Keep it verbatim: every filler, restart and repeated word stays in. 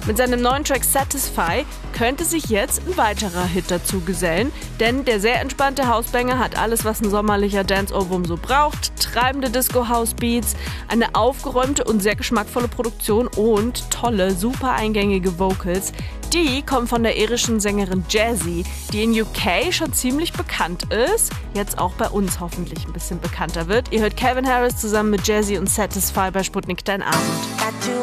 Mit seinem neuen Track Satisfy könnte sich jetzt ein weiterer Hit dazu gesellen, denn der sehr entspannte Housebanger hat alles, was ein sommerlicher Dance-Ohrwurm so braucht. Treibende Disco-House-Beats, eine aufgeräumte und sehr geschmackvolle Produktion und tolle, super eingängige Vocals. Die kommen von der irischen Sängerin Jazzy, die in U K schon ziemlich bekannt ist, jetzt auch bei uns hoffentlich ein bisschen bekannter wird. Ihr hört Calvin Harris zusammen mit Jazzy und Satisfy bei Sputnik Dein Abend.